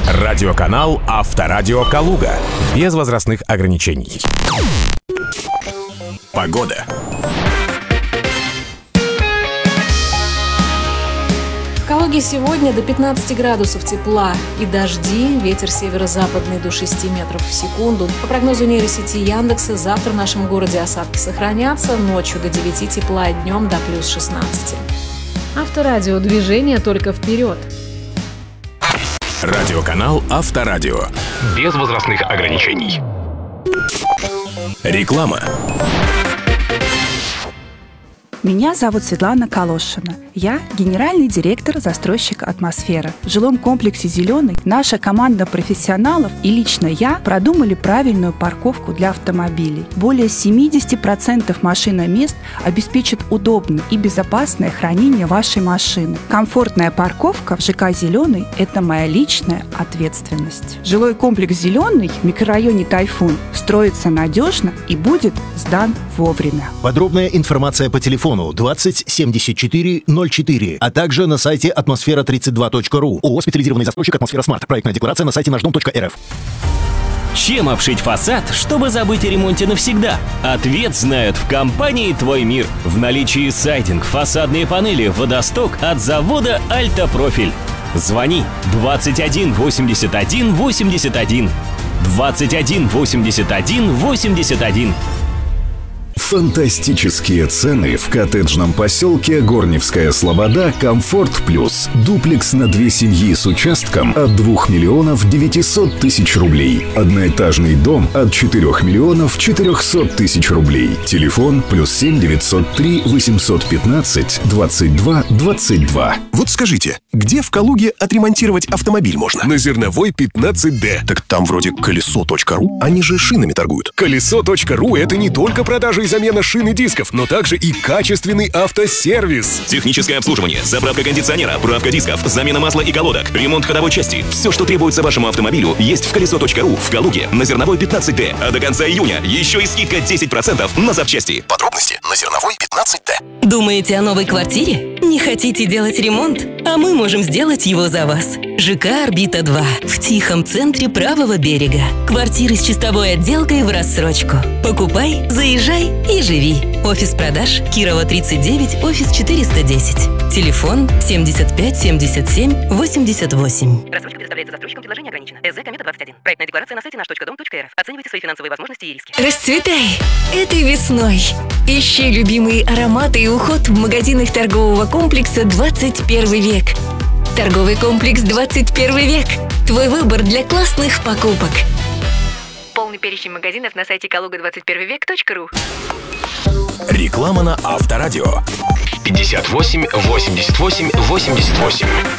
Радиоканал «Авторадио Калуга». Без возрастных ограничений. Погода. В Калуге сегодня до 15 градусов тепла и дожди, ветер северо-западный до 6 метров в секунду. По прогнозу нейросети Яндекса, завтра в нашем городе осадки сохранятся, ночью до 9 тепла и днем до плюс 16. Авторадио, движение только вперед. Радиоканал «Авторадио». Без возрастных ограничений. Реклама. Меня зовут Светлана Колошина. Я генеральный директор застройщика «Атмосфера». В жилом комплексе «Зеленый» наша команда профессионалов и лично я продумали правильную парковку для автомобилей. Более 70% машиномест обеспечат удобное и безопасное хранение вашей машины. Комфортная парковка в ЖК «Зеленый» – это моя личная ответственность. Жилой комплекс «Зеленый» в микрорайоне «Тайфун» строится надежно и будет сдан вовремя. Подробная информация по телефону 20 74 04, а также на сайте атмосфера32.ру. ООО «Специализированный застройщик «Атмосфера Смарт». Проектная декларация на сайте наждом.рф. Чем обшить фасад, чтобы забыть о ремонте навсегда? Ответ знают в компании «Твой мир». В наличии сайдинг, фасадные панели, водосток от завода «Альтапрофиль». Звони 21 81 81 21 81 81. Фантастические цены в коттеджном поселке Горневская Слобода «Комфорт Плюс». Дуплекс на 2 семьи с участком от 2 миллионов 900 тысяч рублей. Одноэтажный дом от 4 миллионов 400 тысяч рублей. Телефон +7 903 815 22 22. Вот скажите, где в Калуге отремонтировать автомобиль можно? На Зерновой 15D. Так там вроде колесо.ру. Они же шинами торгуют. Колесо.ру — это не только продажа и замена шин и дисков, но также и качественный автосервис. Техническое обслуживание, заправка кондиционера, правка дисков, замена масла и колодок, ремонт ходовой части. Все, что требуется вашему автомобилю, есть в колесо.ру в Калуге на Зерновой 15D. А до конца июня еще и скидка 10% на запчасти. Подробности на Зерновой 15D. Думаете о новой квартире? Не хотите делать ремонт? А мы можем сделать его за вас. ЖК «Орбита-2» в тихом центре правого берега. Квартиры с чистовой отделкой в рассрочку. Покупай, заезжай и живи. Офис продаж Кирова 39, офис 410. Телефон 75 77 88. Рассрочка предоставляется застройщикам, предложение ограничено. СЗ Комета 21. Проектная декларация на сайте наш.дом.рф. Оценивайте свои финансовые возможности и риски. Расцветай этой весной. Ищи любимые ароматы и уход в магазинах торгового комплекса «21 век». Торговый комплекс «21 век». Твой выбор для классных покупок. Полный перечень магазинов на сайте kaluga21vek.ru. Реклама на Авторадио. 58 88 88.